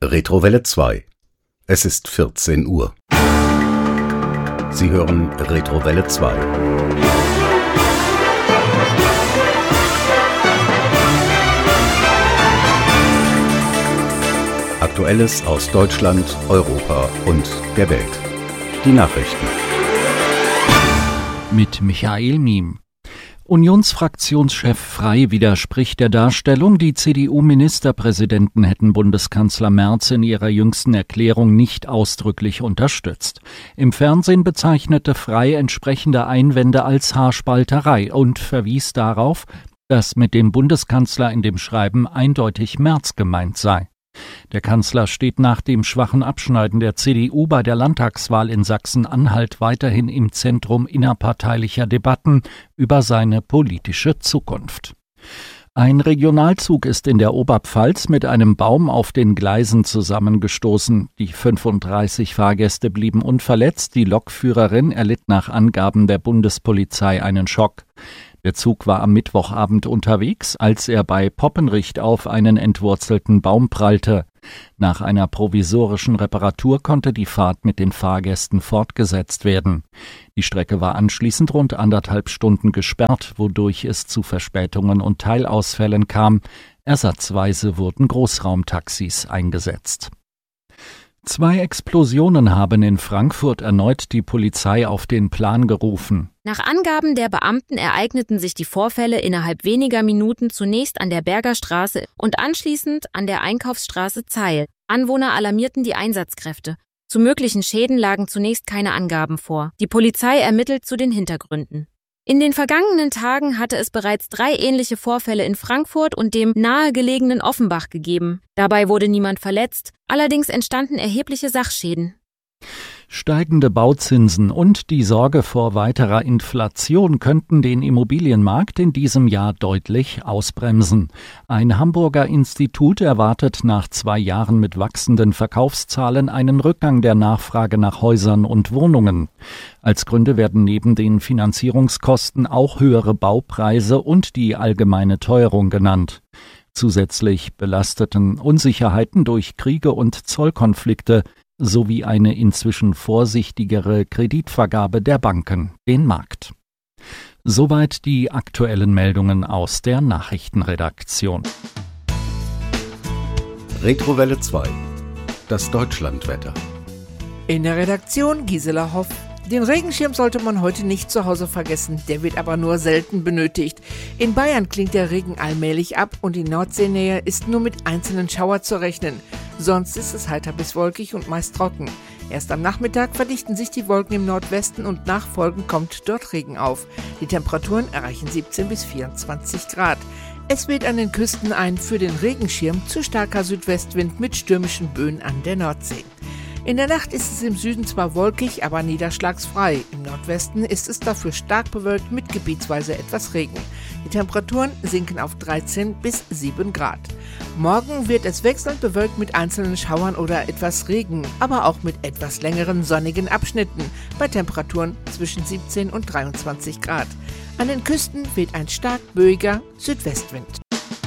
Retrowelle 2. Es ist 14 Uhr. Sie hören Retrowelle 2. Aktuelles aus Deutschland, Europa und der Welt. Die Nachrichten. Mit Michael Miem. Unionsfraktionschef Frey widerspricht der Darstellung, die CDU-Ministerpräsidenten hätten Bundeskanzler Merz in ihrer jüngsten Erklärung nicht ausdrücklich unterstützt. Im Fernsehen bezeichnete Frey entsprechende Einwände als Haarspalterei und verwies darauf, dass mit dem Bundeskanzler in dem Schreiben eindeutig Merz gemeint sei. Der Kanzler steht nach dem schwachen Abschneiden der CDU bei der Landtagswahl in Sachsen-Anhalt weiterhin im Zentrum innerparteilicher Debatten über seine politische Zukunft. Ein Regionalzug ist in der Oberpfalz mit einem Baum auf den Gleisen zusammengestoßen. Die 35 Fahrgäste blieben unverletzt. Die Lokführerin erlitt nach Angaben der Bundespolizei einen Schock. Der Zug war am Mittwochabend unterwegs, als er bei Poppenricht auf einen entwurzelten Baum prallte. Nach einer provisorischen Reparatur konnte die Fahrt mit den Fahrgästen fortgesetzt werden. Die Strecke war anschließend rund 1,5 Stunden gesperrt, wodurch es zu Verspätungen und Teilausfällen kam. Ersatzweise wurden Großraumtaxis eingesetzt. 2 Explosionen haben in Frankfurt erneut die Polizei auf den Plan gerufen. Nach Angaben der Beamten ereigneten sich die Vorfälle innerhalb weniger Minuten zunächst an der Berger Straße und anschließend an der Einkaufsstraße Zeil. Anwohner alarmierten die Einsatzkräfte. Zu möglichen Schäden lagen zunächst keine Angaben vor. Die Polizei ermittelt zu den Hintergründen. In den vergangenen Tagen hatte es bereits 3 ähnliche Vorfälle in Frankfurt und dem nahegelegenen Offenbach gegeben. Dabei wurde niemand verletzt, allerdings entstanden erhebliche Sachschäden. Steigende Bauzinsen und die Sorge vor weiterer Inflation könnten den Immobilienmarkt in diesem Jahr deutlich ausbremsen. Ein Hamburger Institut erwartet nach 2 Jahren mit wachsenden Verkaufszahlen einen Rückgang der Nachfrage nach Häusern und Wohnungen. Als Gründe werden neben den Finanzierungskosten auch höhere Baupreise und die allgemeine Teuerung genannt. Zusätzlich belasteten Unsicherheiten durch Kriege und Zollkonflikte sowie eine inzwischen vorsichtigere Kreditvergabe der Banken den Markt. Soweit die aktuellen Meldungen aus der Nachrichtenredaktion. Retrowelle 2. Das Deutschlandwetter. In der Redaktion Gisela Hoff. Den Regenschirm sollte man heute nicht zu Hause vergessen, der wird aber nur selten benötigt. In Bayern klingt der Regen allmählich ab und in Nordseenähe ist nur mit einzelnen Schauer zu rechnen. Sonst ist es heiter bis wolkig und meist trocken. Erst am Nachmittag verdichten sich die Wolken im Nordwesten und nachfolgend kommt dort Regen auf. Die Temperaturen erreichen 17 bis 24 Grad. Es weht an den Küsten ein für den Regenschirm zu starker Südwestwind mit stürmischen Böen an der Nordsee. In der Nacht ist es im Süden zwar wolkig, aber niederschlagsfrei. Im Nordwesten ist es dafür stark bewölkt mit gebietsweise etwas Regen. Die Temperaturen sinken auf 13 bis 7 Grad. Morgen wird es wechselnd bewölkt mit einzelnen Schauern oder etwas Regen, aber auch mit etwas längeren sonnigen Abschnitten bei Temperaturen zwischen 17 und 23 Grad. An den Küsten weht ein stark böiger Südwestwind.